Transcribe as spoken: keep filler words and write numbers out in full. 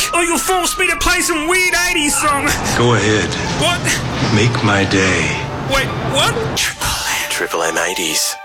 or you'll force me to play some weird eighties song. Go ahead. What? Make my day. Wait, what? Triple M. Triple M eighties.